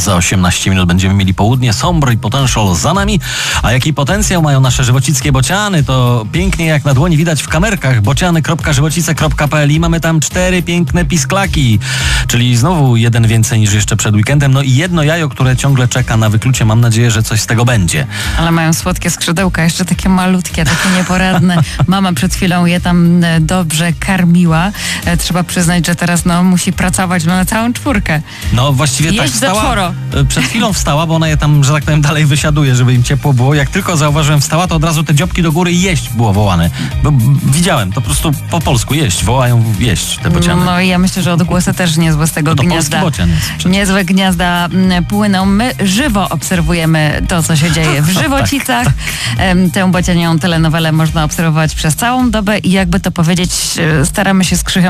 Za 18 minut będziemy mieli południe. Sombr i Potential za nami. A jaki potencjał mają nasze żywocickie bociany? To pięknie jak na dłoni widać w kamerkach bociany.żywocice.pl i mamy tam 4 piękne pisklaki. Czyli znowu jeden więcej niż jeszcze przed weekendem. No i jedno jajo, które ciągle czeka na wyklucie. Mam nadzieję, że coś z tego będzie. Ale mają słodkie skrzydełka, jeszcze takie malutkie, takie nieporadne. Mama przed chwilą je tam dobrze karmiła. Trzeba przyznać, że teraz musi pracować na całą czwórkę. No właściwie jeść tak wstała. za czworo. Przed chwilą wstała, bo ona je tam, że tak powiem, dalej wysiaduje, żeby im ciepło było. Jak tylko zauważyłem wstała, to od razu te dziobki do góry jeść było wołane. Bo widziałem, to po prostu po polsku jeść. Wołają jeść te bociany. No i ja myślę, że odgłosy też niezłe z tego to gniazda. Polski bocian jest. Niezłe gniazda płyną. My żywo obserwujemy to, co się dzieje w Żywocicach. Tę bocianią telenowelę można obserwować przez całą dobę i jakby to powiedzieć, staramy się z Krzychem